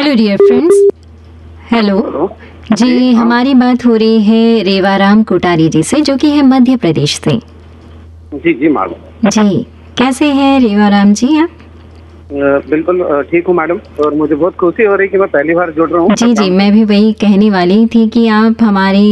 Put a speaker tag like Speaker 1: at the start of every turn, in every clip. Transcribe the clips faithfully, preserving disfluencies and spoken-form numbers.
Speaker 1: Hello dear friends. Hello जी, हमारी बात हो रही है रेवाराम कोटारी जी से, जो कि है मध्य प्रदेश से।
Speaker 2: जी जी मैडम।
Speaker 1: जी, कैसे हैं रेवाराम जी आप?
Speaker 2: बिल्कुल ठीक हूँ मैडम, और मुझे बहुत खुशी हो रही है कि मैं पहली बार जुड़ रहा हूँ।
Speaker 1: जी जी, मैं भी वही कहने वाली थी कि आप हमारे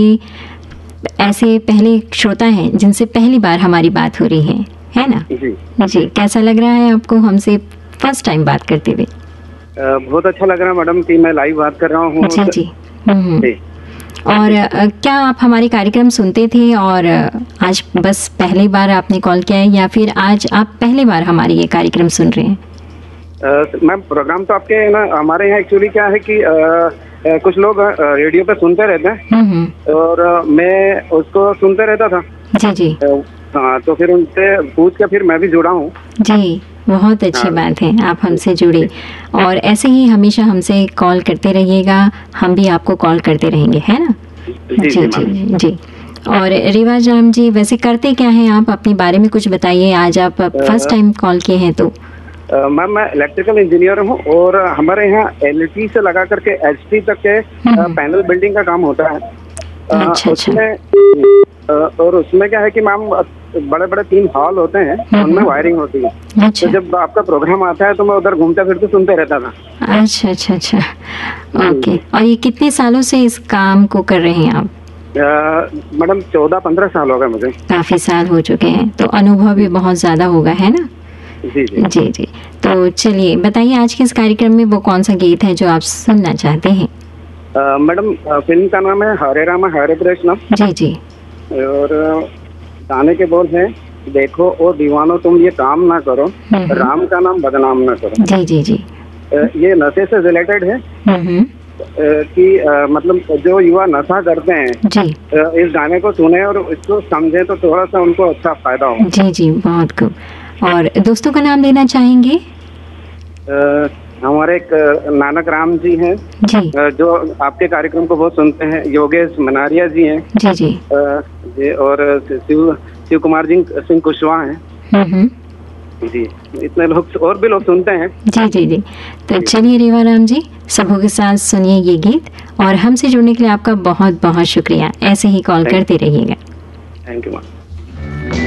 Speaker 1: ऐसे पहले श्रोता हैं जिनसे पहली बार हमारी बात हो रही है है ना?
Speaker 2: जी
Speaker 1: जी, कैसा लग रहा है आपको हमसे फर्स्ट टाइम बात करते हुए?
Speaker 2: बहुत अच्छा लग रहा है मैडम कि मैं लाइव बात कर रहा हूँ।
Speaker 1: जी जी। जी। और अ, क्या आप हमारे कार्यक्रम सुनते थे और आज बस पहली बार आपने कॉल किया है, या फिर आज आप पहली बार हमारे ये कार्यक्रम सुन रहे हैं?
Speaker 2: मैम, प्रोग्राम तो आपके ना हमारे यहाँ एक्चुअली क्या है कि आ, आ, कुछ लोग आ, रेडियो पे सुनते रहते हैं और आ, मैं उसको सुनते रहता था।
Speaker 1: जी जी।
Speaker 2: हाँ, तो फिर उनसे पूछ के फिर मैं भी जुड़ा हूँ।
Speaker 1: जी, बहुत अच्छी बात है, आप हमसे जुड़े और ऐसे ही हमेशा हमसे कॉल करते रहिएगा, हम भी आपको कॉल करते रहेंगे, है ना? जी जी जी, जी। और रेवाराम जी, वैसे करते क्या हैं आप? अपने बारे में कुछ बताइए। आज आप फर्स्ट टाइम कॉल किए हैं तो।
Speaker 2: मैम, मैं इलेक्ट्रिकल इंजीनियर हूँ और हमारे यहाँ एलईडी से लगा करके एचटी तक के पैनल बिल्डिंग का काम होता है।
Speaker 1: अच्छा,
Speaker 2: उसमें और उसमें क्या है कि मैम बड़े बड़े तीन हॉल होते हैं, उनमें वायरिंग होती है।
Speaker 1: अच्छा।
Speaker 2: तो जब आपका प्रोग्राम आता है तो मैं उधर घूमते फिरते सुनते रहता था।
Speaker 1: अच्छा अच्छा अच्छा, ओके। और ये कितने सालों से इस काम को कर रहे हैं आप?
Speaker 2: मैडम, चौदह पंद्रह साल हो गए मुझे।
Speaker 1: काफी साल हो चुके हैं, तो अनुभव भी बहुत ज्यादा होगा, है ना?
Speaker 2: जी जी
Speaker 1: जी जी। तो चलिए बताइए, आज के इस कार्यक्रम में वो कौन सा गीत है जो आप सुनना चाहते हैं?
Speaker 2: मैडम, फिल्म का नाम है हरे राम हरे कृष्ण।
Speaker 1: जी जी।
Speaker 2: और गाने के बोल हैं, देखो ओ दीवानो तुम ये काम ना करो, राम का नाम बदनाम ना करो।
Speaker 1: जी जी जी।
Speaker 2: ये नशे से रिलेटेड है कि आ, मतलब जो युवा नशा करते हैं
Speaker 1: जी,
Speaker 2: इस गाने को सुने और इसको समझे तो थोड़ा सा उनको अच्छा फायदा हो।
Speaker 1: जी जी, बहुत खूब। और दोस्तों का नाम देना चाहेंगे?
Speaker 2: आ, हमारे एक नानक राम जी हैं
Speaker 1: जी,
Speaker 2: जो आपके कार्यक्रम को बहुत सुनते हैं। योगेश मनारिया जी हैं।
Speaker 1: जी जी।
Speaker 2: जी, और शिव शिव कुमार जी सिंह कुशवाहा हैं। जी, इतने लोग और भी लोग सुनते हैं। जी
Speaker 1: जी जी। तो चलिए रेवाराम जी, सबों के साथ सुनिए ये गीत, और हमसे जुड़ने के लिए आपका बहुत बहुत शुक्रिया। ऐसे ही कॉल करते रहिएगा।
Speaker 2: Thank you ma'am.